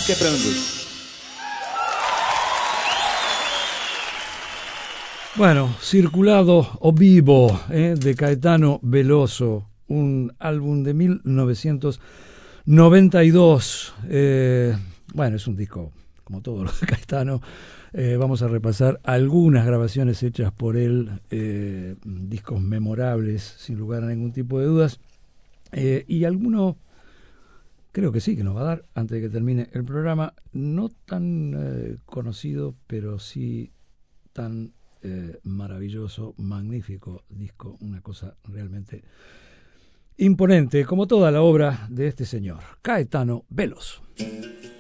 quebrando. Bueno, Circulado o Vivo, de Caetano Veloso, un álbum de 1992. Bueno, es un disco como todo lo de Caetano. Vamos a repasar algunas grabaciones hechas por él, discos memorables, sin lugar a ningún tipo de dudas. Y alguno, creo que sí, que nos va a dar, antes de que termine el programa, no tan conocido, pero sí tan maravilloso, magnífico disco, una cosa realmente imponente, como toda la obra de este señor, Caetano Veloso.